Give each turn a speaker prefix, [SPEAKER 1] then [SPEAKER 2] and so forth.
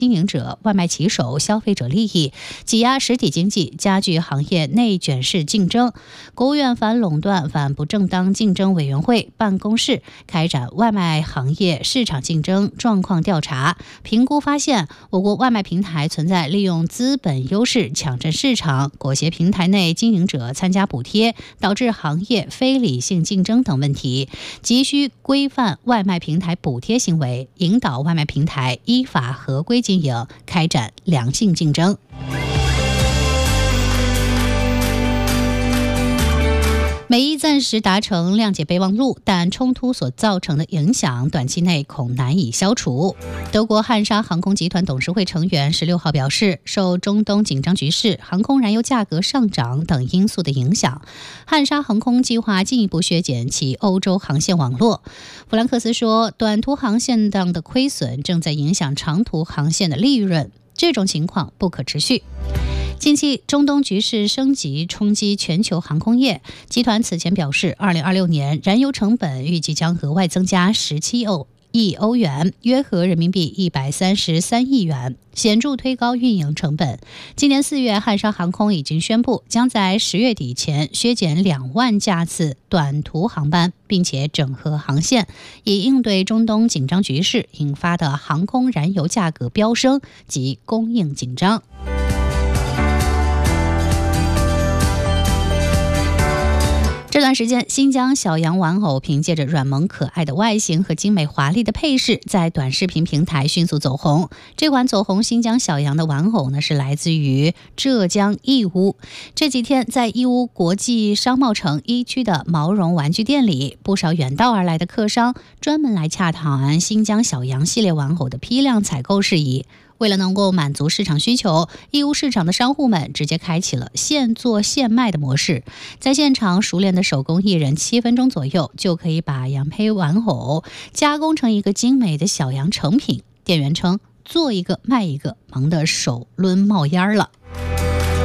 [SPEAKER 1] 经营者、外卖骑手、消费者利益，挤压实体经济，加剧行业内卷式竞争。国务院反垄断、反不正当竞争委员会办公室开展外卖行业市场竞争状况调查，评估发现，我国外卖平台存在利用资本优势抢占市场、裹挟平台内经营者参加补贴，导致行业非理性竞争等问题，急需规范外卖平台补贴行为，引导外卖平台依法合规经营，开展良性竞争。美伊暂时达成谅解备忘录，但冲突所造成的影响短期内恐难以消除。德国汉莎航空集团董事会成员16号表示，受中东紧张局势、航空燃油价格上涨等因素的影响，汉莎航空计划进一步削减其欧洲航线网络。弗兰克斯说，短途航线上的亏损正在影响长途航线的利润，这种情况不可持续。近期中东局势升级，冲击全球航空业。集团此前表示，2026年燃油成本预计将额外增加17亿欧元，约合人民币133亿元，显著推高运营成本。今年4月，汉莎航空已经宣布将在10月底前削减2万架次短途航班，并且整合航线，以应对中东紧张局势引发的航空燃油价格飙升及供应紧张。这段时间，新疆小羊玩偶凭借着软萌可爱的外形和精美华丽的配饰，在短视频平台迅速走红。这款走红新疆小羊的玩偶呢，是来自于浙江义乌。这几天，在义乌国际商贸城1区的毛绒玩具店里，不少远道而来的客商专门来洽谈新疆小羊系列玩偶的批量采购事宜。为了能够满足市场需求，义乌市场的商户们直接开启了现做现卖的模式。在现场，熟练的手工艺人7分钟左右就可以把羊胚玩偶加工成一个精美的小羊成品。店员称，做一个卖一个，忙得手抡冒烟了。